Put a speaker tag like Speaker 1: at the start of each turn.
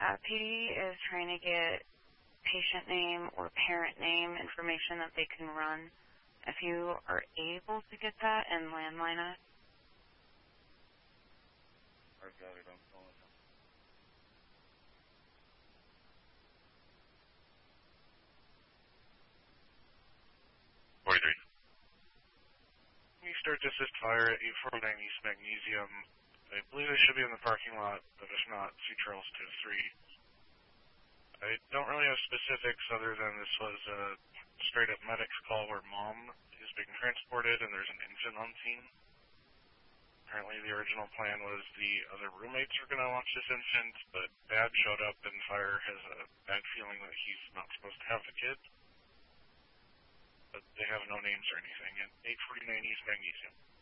Speaker 1: PD is trying to get patient name or parent name information that they can run. If you are able to get that and landline us.
Speaker 2: I've got it on phone. 43. Eastern District Fire at 849 East Magnesium. I believe they should be in the parking lot, but if not, see Charles 2-3. I don't really have specifics other than this was a straight-up medics call where mom is being transported and there's an infant on scene. Apparently the original plan was the other roommates were going to watch this infant, but Dad showed up and Fire has a bad feeling that he's not supposed to have the kid. But they have no names or anything at 849 East Magnesium.